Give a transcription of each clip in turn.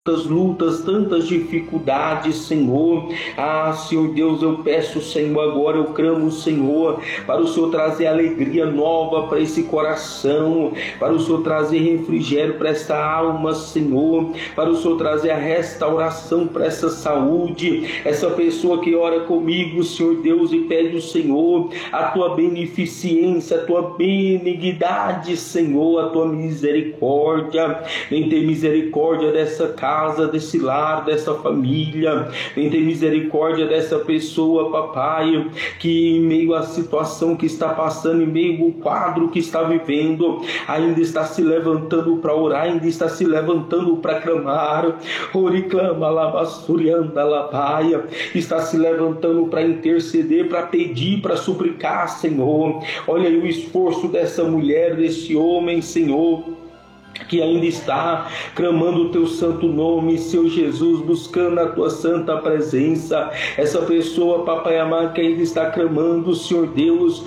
tantas lutas, tantas dificuldades, Senhor. Senhor Deus, eu peço, Senhor, agora eu clamo, Senhor, para o Senhor trazer alegria nova para esse coração, para o Senhor trazer refrigério para esta alma, Senhor, para o Senhor trazer a restauração para essa saúde, essa pessoa que ora comigo, Senhor Deus, e pede o Senhor a tua beneficência, a tua benignidade, Senhor, a tua misericórdia. Vem ter misericórdia dessa casa, desse lar, dessa família. Vem ter misericórdia dessa pessoa, papai, que em meio à situação que está passando, em meio ao quadro que está vivendo, ainda está se levantando para orar, ainda está se levantando para clamar. Oriclama, lavassurianda, labaia. Está se levantando para interceder, para pedir, para suplicar, Senhor. Olha aí o esforço dessa mulher, desse homem, Senhor, que ainda está clamando o teu santo nome, Senhor Jesus, buscando a tua santa presença. Essa pessoa, papai amado, que ainda está clamando, Senhor Deus,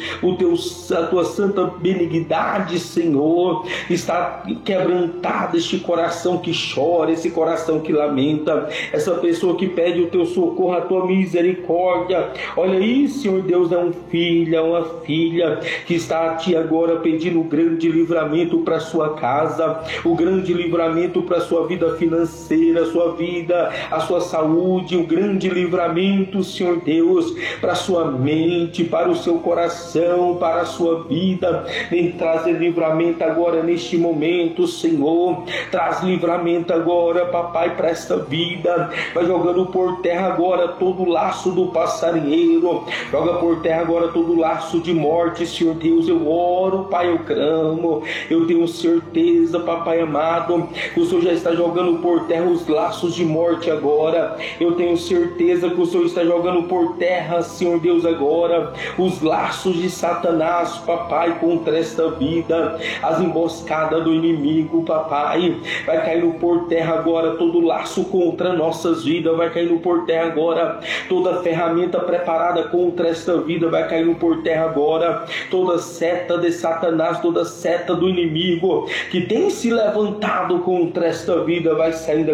a tua santa benignidade, Senhor, está quebrantado este coração que chora, esse coração que lamenta, essa pessoa que pede o teu socorro, a tua misericórdia. Olha aí, Senhor Deus, é um filho, é uma filha que está a ti agora pedindo um grande livramento para sua casa, o grande livramento para a sua vida financeira, a sua vida, a sua saúde, o grande livramento, Senhor Deus, para a sua mente, para o seu coração, para a sua vida. Vem trazer livramento agora neste momento, Senhor. Traz livramento agora, papai, para esta vida. Vai jogando por terra agora todo o laço do passarinheiro. Joga por terra agora todo o laço de morte, Senhor Deus. Eu oro, Pai, eu clamo. Eu tenho certeza, papai amado, que o Senhor já está jogando por terra os laços de morte agora. Eu tenho certeza que o Senhor está jogando por terra, Senhor Deus, agora os laços de Satanás, papai, contra esta vida, as emboscadas do inimigo, papai. Vai caindo por terra agora todo laço contra nossas vidas, vai caindo por terra agora toda ferramenta preparada contra esta vida, vai caindo por terra agora toda seta de Satanás, toda seta do inimigo que tem se levantado contra esta vida, vai saindo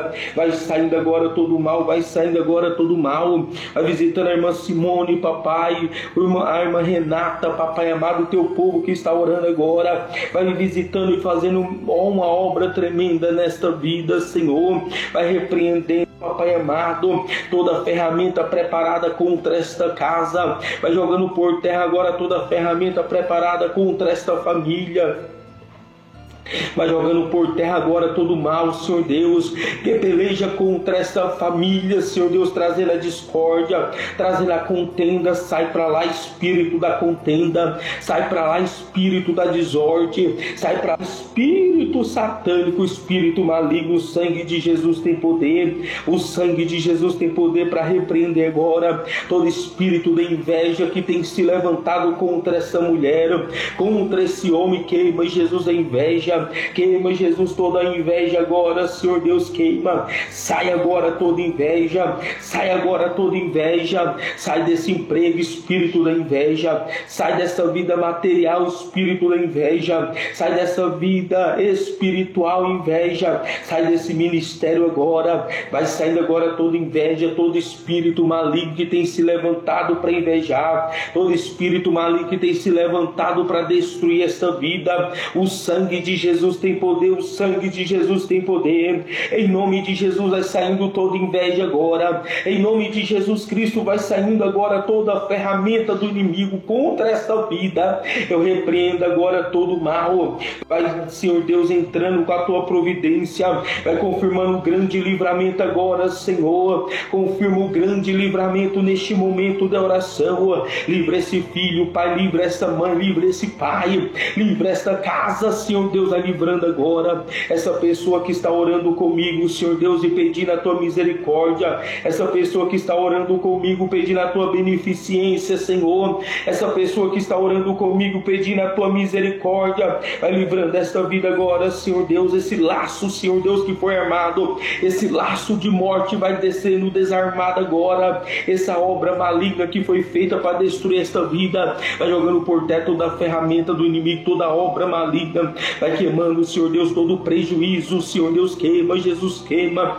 agora todo mal, vai saindo agora todo mal. Vai visitando a irmã Simone, papai, a irmã Renata, papai amado, o teu povo que está orando agora, vai visitando e fazendo uma obra tremenda nesta vida, Senhor. Vai repreendendo, papai amado, toda ferramenta preparada contra esta casa, vai jogando por terra agora toda ferramenta preparada contra esta família. Vai jogando por terra agora todo mal, Senhor Deus, que peleja contra essa família, Senhor Deus, trazendo a discórdia, trazendo a contenda. Sai para lá, espírito da contenda, sai para lá, espírito da desordem, sai para lá, espírito satânico, espírito maligno. O sangue de Jesus tem poder, o sangue de Jesus tem poder para repreender agora todo espírito da inveja que tem se levantado contra essa mulher, contra esse homem. Queima, Jesus, a inveja. Queima, Jesus, toda a inveja agora, Senhor Deus, queima. Sai agora toda inveja, sai agora toda inveja. Sai desse emprego, espírito da inveja. Sai dessa vida material, espírito da inveja. Sai dessa vida espiritual, inveja. Sai desse ministério agora. Vai saindo agora toda inveja, todo espírito maligno que tem se levantado para invejar, todo espírito maligno que tem se levantado para destruir esta vida. O sangue de Jesus tem poder, o sangue de Jesus tem poder. Em nome de Jesus vai saindo toda inveja agora. Em nome de Jesus Cristo vai saindo agora toda a ferramenta do inimigo contra esta vida. Eu repreendo agora todo o mal. Vai, Senhor Deus, entrando com a tua providência, vai confirmando o grande livramento agora, Senhor. Confirma o grande livramento neste momento da oração. Livra esse filho, Pai, livra essa mãe, livra esse pai, livra esta casa, Senhor Deus, livrando agora essa pessoa que está orando comigo, Senhor Deus, e pedindo a tua misericórdia. Essa pessoa que está orando comigo pedindo a tua beneficência, Senhor. Essa pessoa que está orando comigo pedindo a tua misericórdia. Vai livrando esta vida agora. agora, Senhor Deus, esse laço, Senhor Deus, que foi armado, esse laço de morte vai descendo desarmado agora. Essa obra maligna que foi feita para destruir esta vida, vai jogando por terra toda a ferramenta do inimigo, toda a obra maligna, vai queimando, Senhor Deus, todo o prejuízo, Senhor Deus, queima, Jesus, queima,